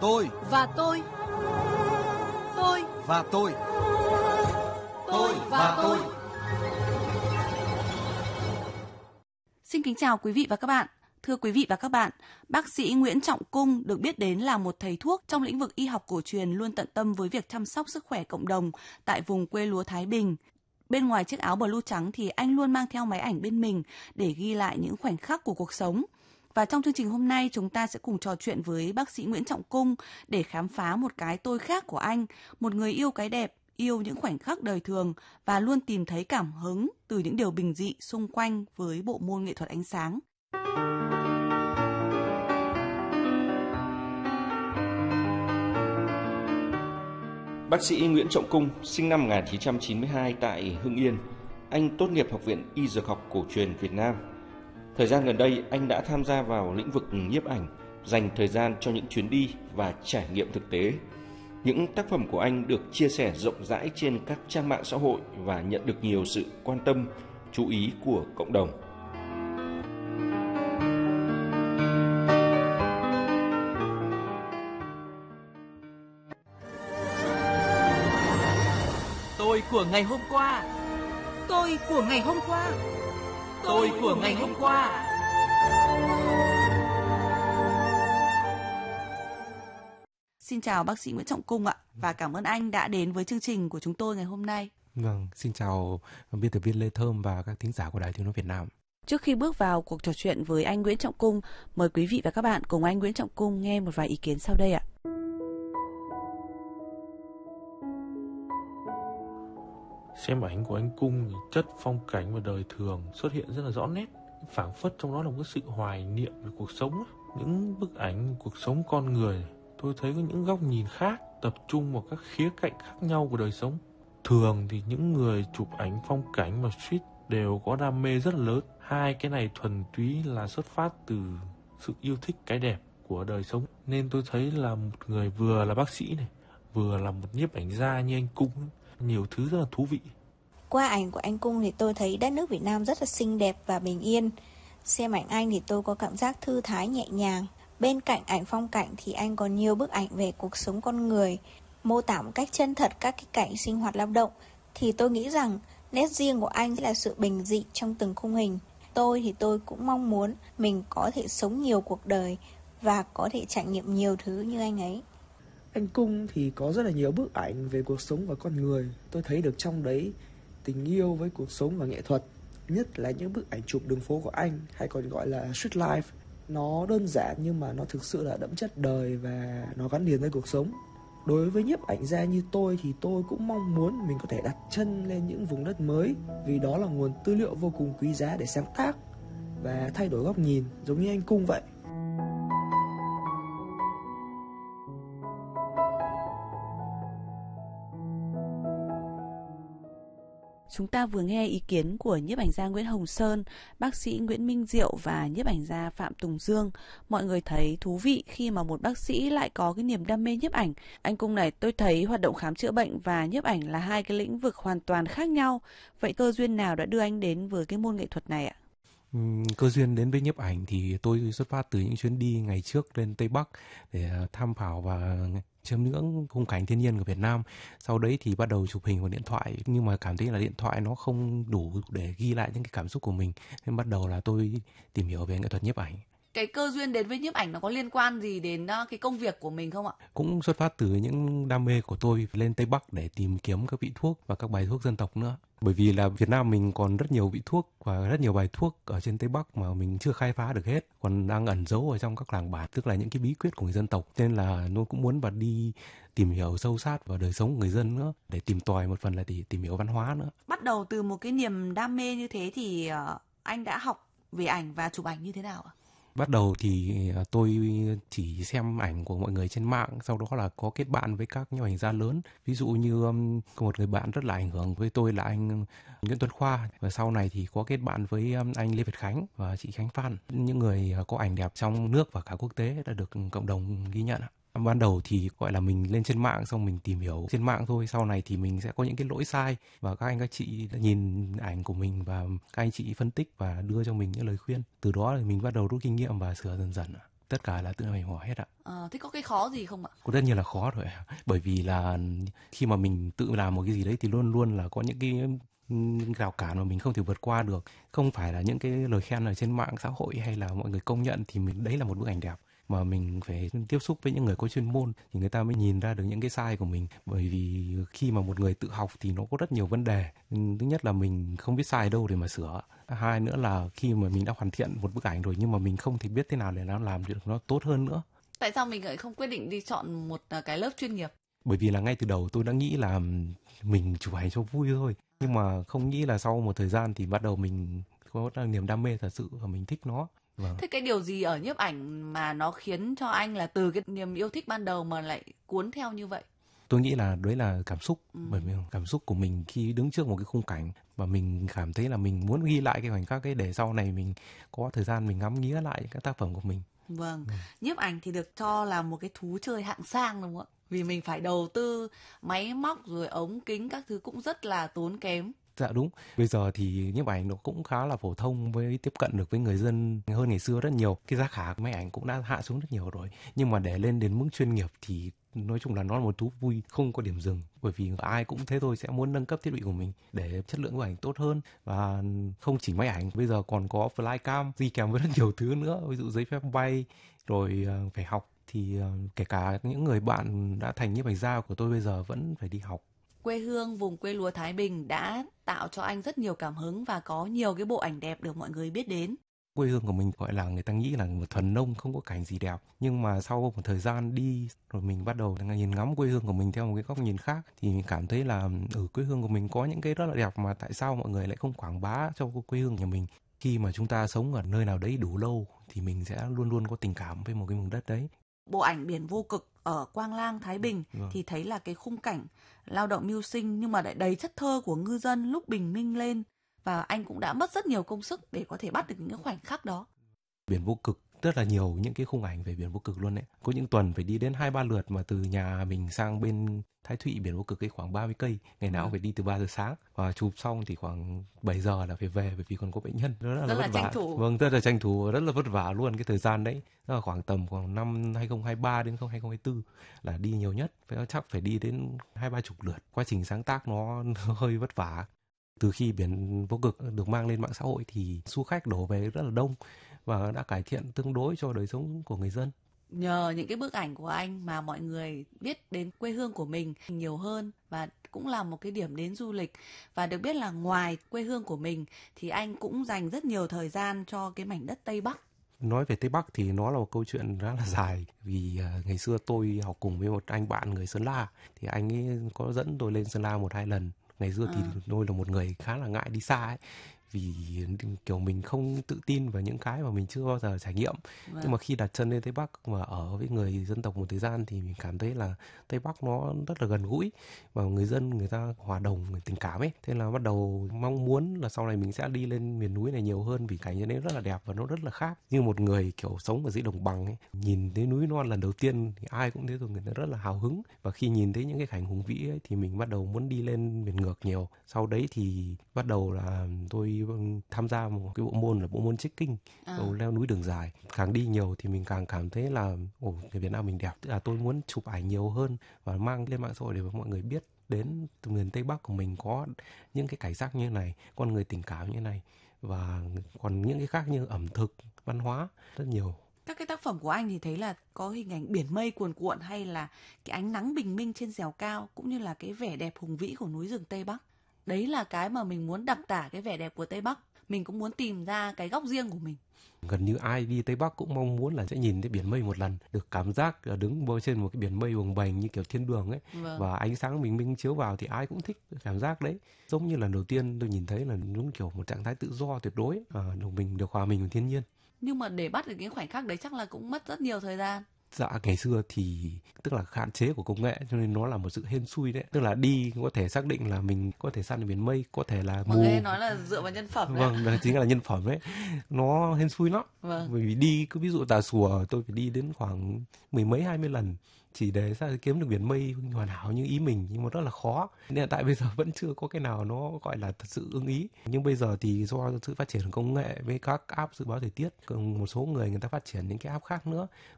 tôi và tôi. Tôi và tôi. Tôi và tôi. Xin kính chào quý vị và các bạn. Thưa quý vị và các bạn, bác sĩ Nguyễn Trọng Cung được biết đến là một thầy thuốc trong lĩnh vực y học cổ truyền luôn tận tâm với việc chăm sóc sức khỏe cộng đồng tại vùng quê lúa Thái Bình. Bên ngoài chiếc áo blue trắng thì anh luôn mang theo máy ảnh bên mình để ghi lại những khoảnh khắc của cuộc sống. Và trong chương trình hôm nay chúng ta sẽ cùng trò chuyện với bác sĩ Nguyễn Trọng Cung để khám phá một cái tôi khác của anh, một người yêu cái đẹp, yêu những khoảnh khắc đời thường và luôn tìm thấy cảm hứng từ những điều bình dị xung quanh với bộ môn nghệ thuật ánh sáng. Bác sĩ Nguyễn Trọng Cung sinh năm 1992 tại Hưng Yên. Anh tốt nghiệp Học viện Y Dược học Cổ truyền Việt Nam. Thời gian gần đây, anh đã tham gia vào lĩnh vực nhiếp ảnh, dành thời gian cho những chuyến đi và trải nghiệm thực tế. Những tác phẩm của anh được chia sẻ rộng rãi trên các trang mạng xã hội và nhận được nhiều sự quan tâm, chú ý của cộng đồng. Tôi của ngày hôm qua. Tôi của ngày hôm qua. Tôi của ngày hôm qua. Xin chào bác sĩ Nguyễn Trọng Cung ạ, và cảm ơn anh đã đến với chương trình của chúng tôi ngày hôm nay. Vâng, xin chào biên tập viên Lê Thơm và các thính giả của Đài Tiếng nói Việt Nam. Trước khi bước vào cuộc trò chuyện với anh Nguyễn Trọng Cung, mời quý vị và các bạn cùng anh Nguyễn Trọng Cung nghe một vài ý kiến sau đây ạ. Xem ảnh của anh Cung thì chất phong cảnh và đời thường xuất hiện rất là rõ nét, phảng phất trong đó là một cái sự hoài niệm về cuộc sống. Những bức ảnh cuộc sống con người, tôi thấy có những góc nhìn khác, tập trung vào các khía cạnh khác nhau của đời sống. Thường thì những người chụp ảnh phong cảnh và street đều có đam mê rất lớn. Hai cái này thuần túy là xuất phát từ sự yêu thích cái đẹp của đời sống. Nên tôi thấy là một người vừa là bác sĩ này, vừa là một nhiếp ảnh gia như anh Cung, nhiều thứ rất là thú vị. Qua ảnh của anh Cung thì tôi thấy đất nước Việt Nam rất là xinh đẹp và bình yên. Xem ảnh anh thì tôi có cảm giác thư thái nhẹ nhàng. Bên cạnh ảnh phong cảnh thì anh còn nhiều bức ảnh về cuộc sống con người, mô tả một cách chân thật các cái cảnh sinh hoạt lao động. Thì tôi nghĩ rằng nét riêng của anh là sự bình dị trong từng khung hình. Tôi thì tôi cũng mong muốn mình có thể sống nhiều cuộc đời và có thể trải nghiệm nhiều thứ như anh ấy. Anh Cung thì có rất là nhiều bức ảnh về cuộc sống và con người. Tôi thấy được trong đấy tình yêu với cuộc sống và nghệ thuật. Nhất là những bức ảnh chụp đường phố của anh, hay còn gọi là street life. Nó đơn giản nhưng mà nó thực sự là đậm chất đời và nó gắn liền với cuộc sống. Đối với nhiếp ảnh gia như tôi thì tôi cũng mong muốn mình có thể đặt chân lên những vùng đất mới, vì đó là nguồn tư liệu vô cùng quý giá để sáng tác và thay đổi góc nhìn, giống như anh Cung vậy. Chúng ta vừa nghe ý kiến của nhiếp ảnh gia Nguyễn Hồng Sơn, bác sĩ Nguyễn Minh Diệu và nhiếp ảnh gia Phạm Tùng Dương. Mọi người thấy thú vị khi mà một bác sĩ lại có cái niềm đam mê nhiếp ảnh. Anh Cung này, tôi thấy hoạt động khám chữa bệnh và nhiếp ảnh là hai cái lĩnh vực hoàn toàn khác nhau. Vậy cơ duyên nào đã đưa anh đến với cái môn nghệ thuật này ạ? Cơ duyên đến với nhiếp ảnh thì tôi xuất phát từ những chuyến đi ngày trước lên Tây Bắc để tham khảo và chiêm ngưỡng khung cảnh thiên nhiên của Việt Nam. Sau đấy thì bắt đầu chụp hình bằng điện thoại, nhưng mà cảm thấy là điện thoại nó không đủ để ghi lại những cái cảm xúc của mình, nên bắt đầu là tôi tìm hiểu về nghệ thuật nhiếp ảnh. Cái cơ duyên đến với nhiếp ảnh nó có liên quan gì đến cái công việc của mình không ạ? Cũng xuất phát từ những đam mê của tôi lên Tây Bắc để tìm kiếm các vị thuốc và các bài thuốc dân tộc nữa. Bởi vì là Việt Nam mình còn rất nhiều vị thuốc và rất nhiều bài thuốc ở trên Tây Bắc mà mình chưa khai phá được hết, còn đang ẩn giấu ở trong các làng bản, tức là những cái bí quyết của người dân tộc. Nên là tôi cũng muốn đi tìm hiểu sâu sát vào đời sống của người dân nữa, để tìm tòi một phần là để tìm hiểu văn hóa nữa. Bắt đầu từ một cái niềm đam mê như thế thì anh đã học về ảnh và chụp ảnh như thế nào ạ? Bắt đầu thì tôi chỉ xem ảnh của mọi người trên mạng, sau đó là có kết bạn với các nhiếp ảnh gia lớn. Ví dụ như một người bạn rất là ảnh hưởng với tôi là anh Nguyễn Tuấn Khoa, và sau này thì có kết bạn với anh Lê Việt Khánh và chị Khánh Phan. Những người có ảnh đẹp trong nước và cả quốc tế đã được cộng đồng ghi nhận. Ban đầu thì gọi là mình lên trên mạng xong mình tìm hiểu trên mạng thôi, sau này thì mình sẽ có những cái lỗi sai và các anh các chị đã nhìn ảnh của mình và các anh chị phân tích và đưa cho mình những lời khuyên. Từ đó thì mình bắt đầu rút kinh nghiệm và sửa dần dần. Tất cả là tự mình hỏi hết ạ. Thế có cái khó gì không ạ? Có tất nhiên là khó rồi. Bởi vì là khi mà mình tự làm một cái gì đấy thì luôn luôn là có những cái rào cản mà mình không thể vượt qua được. Không phải là những cái lời khen ở trên mạng xã hội hay là mọi người công nhận thì đấy là một bức ảnh đẹp. Mà mình phải tiếp xúc với những người có chuyên môn thì người ta mới nhìn ra được những cái sai của mình. Bởi vì khi mà một người tự học thì nó có rất nhiều vấn đề. Thứ nhất là mình không biết sai đâu để mà sửa. Hai nữa là khi mà mình đã hoàn thiện một bức ảnh rồi nhưng mà mình không thể biết thế nào để nó làm được nó tốt hơn nữa. Tại sao mình lại không quyết định đi chọn một cái lớp chuyên nghiệp? Bởi vì là ngay từ đầu tôi đã nghĩ là mình chụp ảnh cho vui thôi. Nhưng mà không nghĩ là sau một thời gian thì bắt đầu mình có niềm đam mê thật sự và mình thích nó. Vâng. Thế cái điều gì ở nhiếp ảnh mà nó khiến cho anh là từ cái niềm yêu thích ban đầu mà lại cuốn theo như vậy? Tôi nghĩ là đấy là cảm xúc. Bởi vì cảm xúc của mình khi đứng trước một cái khung cảnh và mình cảm thấy là mình muốn ghi lại cái khoảnh khắc ấy để sau này mình có thời gian mình ngắm nghía lại các tác phẩm của mình. Vâng, nhiếp ảnh thì được cho là một cái thú chơi hạng sang đúng không ạ? Vì mình phải đầu tư máy móc rồi ống kính các thứ cũng rất là tốn kém. Dạ đúng. Bây giờ thì nhiếp ảnh nó cũng khá là phổ thông với tiếp cận được với người dân hơn ngày xưa rất nhiều. Cái giá cả của máy ảnh cũng đã hạ xuống rất nhiều rồi. Nhưng mà để lên đến mức chuyên nghiệp thì nói chung là nó là một thú vui không có điểm dừng. Bởi vì ai cũng thế thôi, sẽ muốn nâng cấp thiết bị của mình để chất lượng của ảnh tốt hơn. Và không chỉ máy ảnh, bây giờ còn có flycam đi kèm với rất nhiều thứ nữa. Ví dụ giấy phép bay, rồi phải học. Thì kể cả những người bạn đã thành nhiếp ảnh gia của tôi bây giờ vẫn phải đi học. Quê hương vùng quê lúa Thái Bình đã tạo cho anh rất nhiều cảm hứng và có nhiều cái bộ ảnh đẹp được mọi người biết đến. Quê hương của mình gọi là người ta nghĩ là một thuần nông không có cảnh gì đẹp. Nhưng mà sau một thời gian đi rồi mình bắt đầu nhìn ngắm quê hương của mình theo một cái góc nhìn khác thì mình cảm thấy là ở quê hương của mình có những cái rất là đẹp mà tại sao mọi người lại không quảng bá cho quê hương nhà mình. Khi mà chúng ta sống ở nơi nào đấy đủ lâu thì mình sẽ luôn luôn có tình cảm với một cái vùng đất đấy. Bộ ảnh Biển Vô Cực ở Quang Lang, Thái Bình thì thấy là cái khung cảnh lao động mưu sinh nhưng mà lại đầy chất thơ của ngư dân lúc bình minh lên. Và anh cũng đã mất rất nhiều công sức để có thể bắt được những cái khoảnh khắc đó. Biển Vô Cực rất là nhiều những cái khung ảnh về Biển Vô Cực luôn đấy. Có những tuần phải đi đến 2-3 lượt mà từ nhà mình sang bên Thái Thụy Biển Vô Cực ấy khoảng 30 cây. Ngày nào cũng phải đi từ 3 giờ sáng. Và chụp xong thì khoảng 7 giờ là phải về bởi vì còn có bệnh nhân. Rất là vất vả. Vâng, rất là tranh thủ, rất là vất vả luôn cái thời gian đấy. Đó là khoảng tầm năm 2023 đến 2024 là đi nhiều nhất. Chắc phải đi đến 20-30 lượt. Quá trình sáng tác nó hơi vất vả. Từ khi Biển Vô Cực được mang lên mạng xã hội thì du khách đổ về rất là đông và đã cải thiện tương đối cho đời sống của người dân. Nhờ những cái bức ảnh của anh mà mọi người biết đến quê hương của mình nhiều hơn và cũng là một cái điểm đến du lịch. Và được biết là ngoài quê hương của mình thì anh cũng dành rất nhiều thời gian cho cái mảnh đất Tây Bắc. Nói về Tây Bắc thì nó là một câu chuyện rất là dài. Vì ngày xưa tôi học cùng với một anh bạn người Sơn La thì anh ấy có dẫn tôi lên Sơn La 1-2 lần. Ngày xưa thì tôi là một người khá là ngại đi xa ấy. Vì kiểu mình không tự tin vào những cái mà mình chưa bao giờ trải nghiệm. Nhưng mà khi đặt chân lên Tây Bắc và ở với người dân tộc một thời gian thì mình cảm thấy là Tây Bắc nó rất là gần gũi và người dân người ta hòa đồng, người tình cảm ấy. Thế là bắt đầu mong muốn là sau này mình sẽ đi lên miền núi này nhiều hơn vì cảnh như đấy rất là đẹp và nó rất là khác. Như một người kiểu sống ở dưới đồng bằng ấy, nhìn thấy núi non lần đầu tiên thì ai cũng thế rồi, người ta rất là hào hứng. Và khi nhìn thấy những cái cảnh hùng vĩ ấy thì mình bắt đầu muốn đi lên miền ngược nhiều. Sau đấy thì bắt đầu là tôi tham gia một cái bộ môn là bộ môn trekking, leo núi đường dài. Càng đi nhiều thì mình càng cảm thấy là người Việt Nam mình đẹp. Tức là tôi muốn chụp ảnh nhiều hơn và mang lên mạng xã hội để mọi người biết đến từ miền Tây Bắc của mình có những cái cảnh sắc như này, con người tình cảm như này và còn những cái khác như ẩm thực, văn hóa rất nhiều. Các cái tác phẩm của anh thì thấy là có hình ảnh biển mây cuồn cuộn hay là cái ánh nắng bình minh trên dẻo cao cũng như là cái vẻ đẹp hùng vĩ của núi rừng Tây Bắc. Đấy là cái mà mình muốn đặc tả cái vẻ đẹp của Tây Bắc. Mình cũng muốn tìm ra cái góc riêng của mình. Gần như ai đi Tây Bắc cũng mong muốn là sẽ nhìn thấy biển mây một lần. Được cảm giác đứng trên một cái biển mây bồng bềnh như kiểu thiên đường ấy. Và ánh sáng bình minh chiếu vào thì ai cũng thích cảm giác đấy. Giống như lần đầu tiên tôi nhìn thấy là đúng kiểu một trạng thái tự do tuyệt đối. Mình được hòa mình với thiên nhiên. Nhưng mà để bắt được cái khoảnh khắc đấy chắc là cũng mất rất nhiều thời gian. Dạ, ngày xưa thì tức là hạn chế của công nghệ cho nên nó là một sự hên xui đấy. Tức là đi có thể xác định là mình có thể săn được biển mây, có thể là Mọi mù. người nói là dựa vào nhân phẩm đấy. Vâng, đó chính là nhân phẩm đấy. Nó hên xui lắm. Vâng. Bởi vì đi, cứ ví dụ Tà Xùa tôi phải đi đến khoảng 10 mấy 20 lần chỉ để sao kiếm được biển mây hoàn hảo như ý mình, nhưng mà rất là khó. Nên là tại bây giờ vẫn chưa có cái nào nó gọi là thật sự ưng ý. Nhưng bây giờ thì do sự phát triển của công nghệ với các app dự báo thời tiết, một số người ta phát triển những cái app khác nữa,